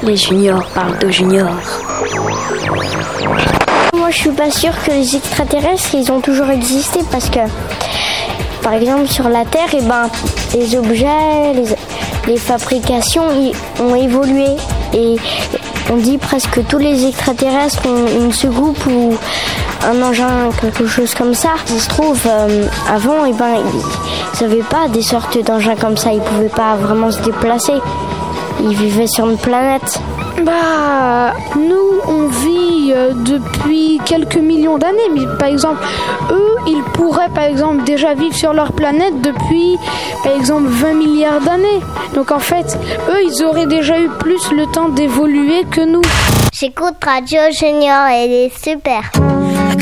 Les juniors parlent de juniors. Moi, je suis pas sûre que les extraterrestres, ils ont toujours existé parce que, par exemple, sur la Terre, les objets, les fabrications ont évolué. Et on dit presque tous les extraterrestres ont une soucoupe ou un engin, quelque chose comme ça. Ça se trouve, avant, ils n'avaient pas des sortes d'engins comme ça. Ils pouvaient pas vraiment se déplacer. Ils vivaient sur une planète. Nous, on vit depuis quelques millions d'années, mais par exemple, eux, ils pourraient par exemple déjà vivre sur leur planète depuis, par exemple, 20 milliards d'années. Donc en fait, eux, ils auraient déjà eu plus le temps d'évoluer que nous. J'écoute Radio Junior, elle est super.